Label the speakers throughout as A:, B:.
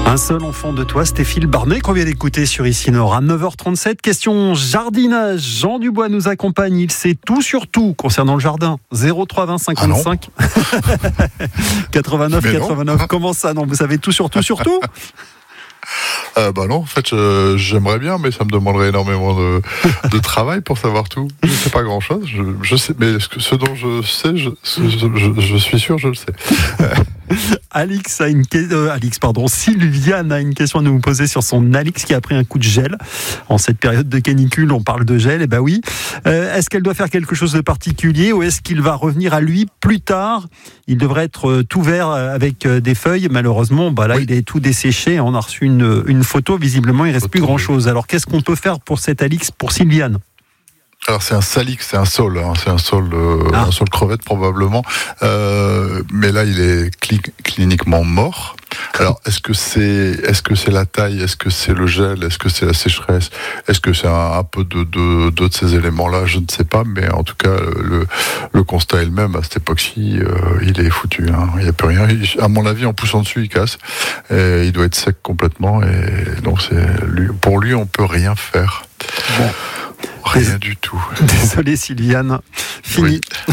A: Un seul enfant de toi, c'était Phil Barnet qu'on vient d'écouter sur Ici Nord à 9h37. Question jardinage. Jean Dubois nous accompagne. Il sait tout sur tout concernant le jardin. 03 20 55 89 89. Comment ça, non? Vous savez tout sur tout sur tout?
B: Non, en fait, j'aimerais bien, mais ça me demanderait énormément de travail pour savoir tout. Je ne sais pas grand-chose. Je sais, mais ce dont je sais, je suis sûr, je le sais.
A: Sylviane a une question à nous poser sur son Alix qui a pris un coup de gel. En cette période de canicule, on parle de gel, et ben oui. Est-ce qu'elle doit faire quelque chose de particulier ou est-ce qu'il va revenir à lui plus tard? Il devrait être tout vert avec des feuilles. Malheureusement, oui. Il est tout desséché. On a reçu une photo. Visiblement, il ne reste plus grand-chose. Alors, qu'est-ce qu'on peut faire pour cet Alix, pour Sylviane?
B: Alors c'est un salix, c'est un sol crevette probablement, mais là il est cliniquement mort. Alors est-ce que c'est la taille, est-ce que c'est le gel, est-ce que c'est la sécheresse, est-ce que c'est un peu de ces éléments-là, je ne sais pas, mais en tout cas le constat est le même. À cette époque-ci, il est foutu, il n'y a plus rien. À mon avis, en poussant dessus, il casse. Et il doit être sec complètement, et donc pour lui, on peut rien faire.
A: Bon.
B: Rien du tout.
A: Désolé Sylviane. Fini. Oui.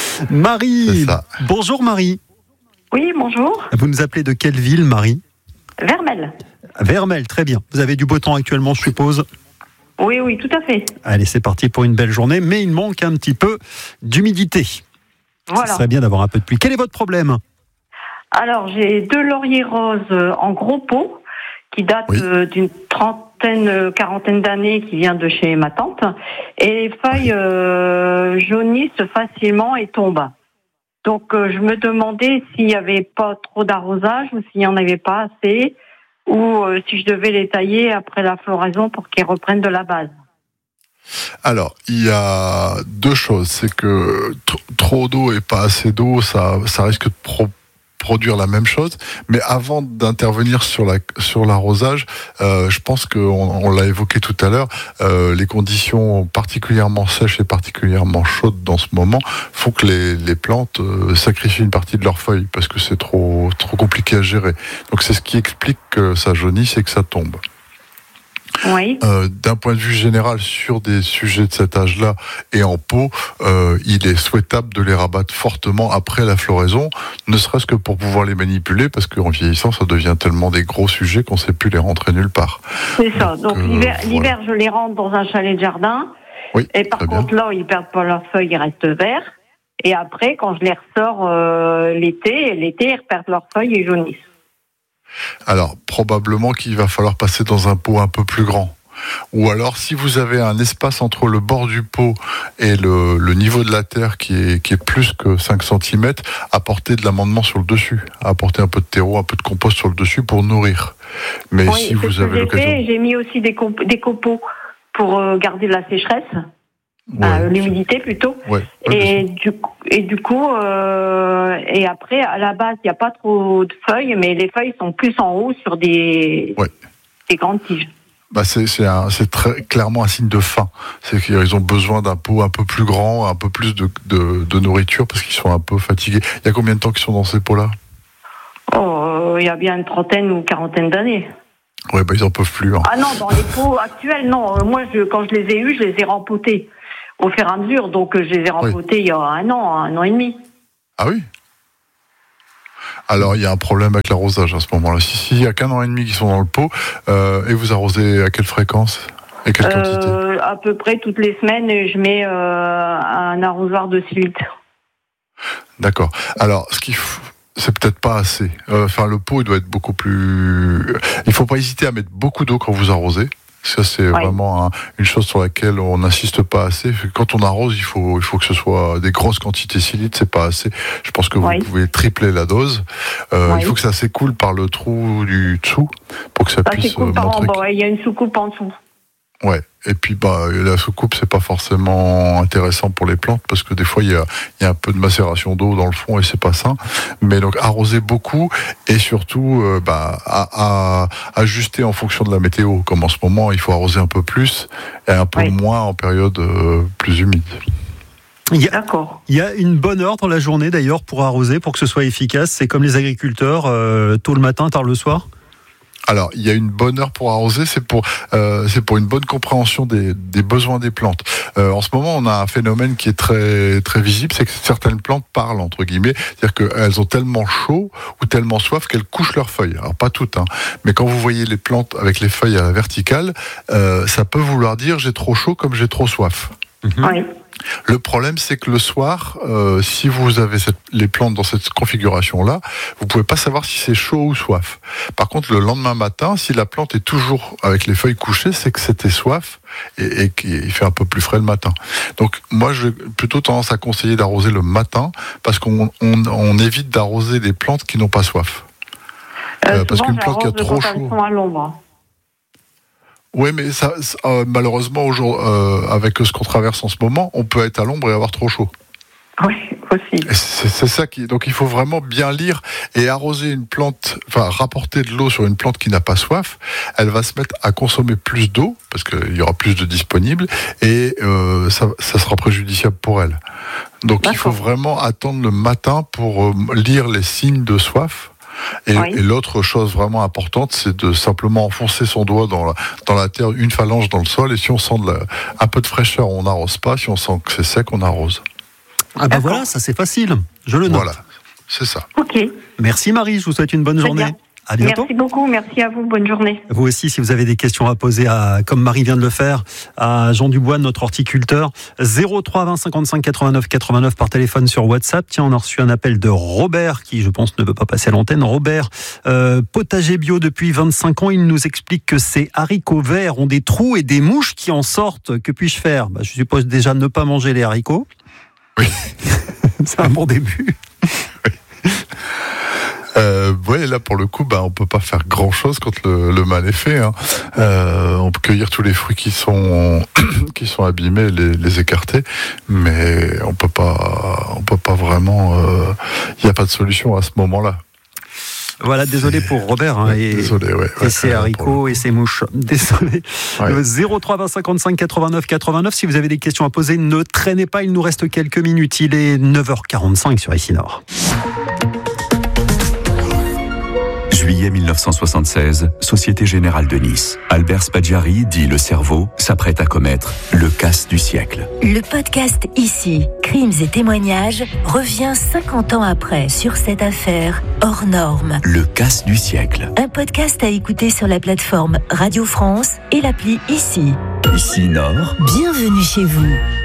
A: Marie. Bonjour Marie.
C: Oui, bonjour.
A: Vous nous appelez de quelle ville, Marie?
C: Vermelles.
A: Vermelles, très bien. Vous avez du beau temps actuellement, je suppose?
C: Oui, tout à fait.
A: Allez, c'est parti pour une belle journée, mais il manque un petit peu d'humidité. Voilà. Ce serait bien d'avoir un peu de pluie. Quel est votre problème?
C: Alors, j'ai 2 lauriers roses en gros pot qui datent d'une quarantaine d'années, qui vient de chez ma tante, et les feuilles jaunissent facilement et tombent. Donc je me demandais s'il n'y avait pas trop d'arrosage ou s'il n'y en avait pas assez, ou si je devais les tailler après la floraison pour qu'ils reprennent de la base.
B: Alors, il y a 2 choses. C'est que trop d'eau et pas assez d'eau, ça risque de produire la même chose, mais avant d'intervenir sur l'arrosage, je pense qu'on l'a évoqué tout à l'heure, les conditions particulièrement sèches et particulièrement chaudes dans ce moment font que les plantes sacrifient une partie de leurs feuilles parce que c'est trop compliqué à gérer. Donc c'est ce qui explique que ça jaunisse et que ça tombe.
C: Oui.
B: D'un point de vue général, sur des sujets de cet âge-là et en pot, il est souhaitable de les rabattre fortement après la floraison, ne serait-ce que pour pouvoir les manipuler, parce qu'en vieillissant, ça devient tellement des gros sujets qu'on ne sait plus les rentrer nulle part.
C: C'est ça. Donc l'hiver, je les rentre dans un chalet de jardin. Oui, et par contre, là, ils ne perdent pas leurs feuilles, ils restent verts. Et après, quand je les ressors l'été, ils reperdent leurs feuilles et jaunissent.
B: Alors, probablement qu'il va falloir passer dans un pot un peu plus grand. Ou alors, si vous avez un espace entre le bord du pot et le niveau de la terre qui est plus que 5 cm, apportez de l'amendement sur le dessus. Apportez un peu de terreau, un peu de compost sur le dessus pour nourrir. Mais si vous avez l'occasion...
C: J'ai mis aussi des copeaux pour garder la sécheresse. L'humidité plutôt. Et du coup, et après, à la base, il n'y a pas trop de feuilles, mais les feuilles sont plus en haut sur des grandes tiges.
B: C'est très clairement un signe de faim. C'est qu'ils ont besoin d'un pot un peu plus grand, un peu plus de nourriture parce qu'ils sont un peu fatigués. Il y a combien de temps qu'ils sont dans ces pots-là?
C: Il y a bien une 30aine ou 40aine d'années.
B: Oui, ils n'en peuvent plus.
C: Ah non, dans les pots actuels, non. Moi, quand je les ai eus, je les ai rempotés au fur et à mesure. Donc, je les ai rempotés il y a un an et demi.
B: Ah oui? Alors, il y a un problème avec l'arrosage à ce moment-là. Si il y a qu'un an et demi qui sont dans le pot, et vous arrosez à quelle fréquence et quelle quantité?
C: À peu près toutes les semaines, je mets un arrosoir de 6 litres. D'accord.
B: Alors, c'est peut-être pas assez. Le pot, il doit être beaucoup plus... Il ne faut pas hésiter à mettre beaucoup d'eau quand vous arrosez. Ça, c'est vraiment une chose sur laquelle on n'insiste pas assez. Quand on arrose, il faut que ce soit des grosses quantités. 6 litres, c'est pas assez. Je pense que vous pouvez tripler la dose. Il faut que ça s'écoule par le trou du dessous pour que ça puisse montrer.
C: Il y a une soucoupe en dessous.
B: Ouais. Et puis la soucoupe, c'est pas forcément intéressant pour les plantes parce que des fois il y a un peu de macération d'eau dans le fond et c'est pas sain. Mais donc arroser beaucoup et surtout à ajuster en fonction de la météo. Comme en ce moment, il faut arroser un peu plus et un peu moins en période plus humide.
A: Il y a une bonne heure dans la journée d'ailleurs pour arroser, pour que ce soit efficace. C'est comme les agriculteurs, tôt le matin, tard le soir.
B: Alors, il y a une bonne heure pour arroser, c'est pour une bonne compréhension des besoins des plantes. En ce moment, on a un phénomène qui est très très visible, c'est que certaines plantes parlent entre guillemets, c'est-à-dire qu'elles ont tellement chaud ou tellement soif qu'elles couchent leurs feuilles. Alors pas toutes, mais quand vous voyez les plantes avec les feuilles à la verticale, ça peut vouloir dire j'ai trop chaud comme j'ai trop soif.
C: Oui.
B: Le problème, c'est que le soir, si vous avez les plantes dans cette configuration-là, vous pouvez pas savoir si c'est chaud ou soif. Par contre, le lendemain matin, si la plante est toujours avec les feuilles couchées, c'est que c'était soif et qu'il fait un peu plus frais le matin. Donc, moi, j'ai plutôt tendance à conseiller d'arroser le matin parce qu'on évite d'arroser des plantes qui n'ont pas soif. Parce qu'une plante qui a trop chaud...
C: à l'ombre.
B: Oui, mais ça, malheureusement, avec ce qu'on traverse en ce moment, on peut être à l'ombre et avoir trop chaud.
C: Oui, aussi.
B: C'est ça donc il faut vraiment bien lire et arroser une plante, rapporter de l'eau sur une plante qui n'a pas soif. Elle va se mettre à consommer plus d'eau parce qu'il y aura plus de disponible et ça sera préjudiciable pour elle. Donc il faut vraiment attendre le matin pour lire les signes de soif. Et l'autre chose vraiment importante, c'est de simplement enfoncer son doigt dans la terre, une phalange dans le sol, et si on sent un peu de fraîcheur, on n'arrose pas, si on sent que c'est sec, on arrose.
A: Ah ben voilà, ça c'est facile, je le note.
B: Voilà, c'est ça.
C: Ok.
A: Merci Marie, je vous souhaite une bonne journée.
C: Bien.
A: À bientôt.
C: Merci beaucoup, merci à vous, bonne journée.
A: Vous aussi, si vous avez des questions à poser, comme Marie vient de le faire, à Jean Dubois, notre horticulteur, 03 20 55 89 89 par téléphone sur WhatsApp. Tiens, on a reçu un appel de Robert, qui je pense ne veut pas passer à l'antenne. Robert, potager bio depuis 25 ans, il nous explique que ces haricots verts ont des trous et des mouches qui en sortent. Que puis-je faire ? Je suppose déjà ne pas manger les haricots.
B: Oui.
A: C'est un bon début.
B: Oui, là pour le coup, on peut pas faire grand chose quand le mal est fait. On peut cueillir tous les fruits qui sont abîmés, les écarter, mais on peut pas vraiment. Il n'y a pas de solution à ce moment-là.
A: Voilà, désolé pour Robert et ses haricots et ses mouches. Désolé. 03 20 55 89 89. Si vous avez des questions à poser, ne traînez pas, il nous reste quelques minutes. Il est 9h45 sur ici Nord.
D: Juillet 1976, Société Générale de Nice. Albert Spaggiari, dit le cerveau, s'apprête à commettre le casse du siècle.
E: Le podcast Ici, crimes et témoignages, revient 50 ans après sur cette affaire hors norme.
D: Le casse du siècle.
E: Un podcast à écouter sur la plateforme Radio France et l'appli Ici.
D: Ici Nord.
E: Bienvenue chez vous.